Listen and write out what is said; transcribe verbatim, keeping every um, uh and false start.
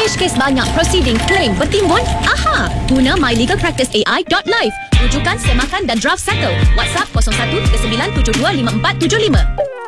kes banyak, proceeding, claim bertimbun? Aha! Guna my legal practice A I dot live. Rujukan, semakan dan draft settle. WhatsApp kosong satu tiga sembilan tujuh dua lima empat tujuh lima.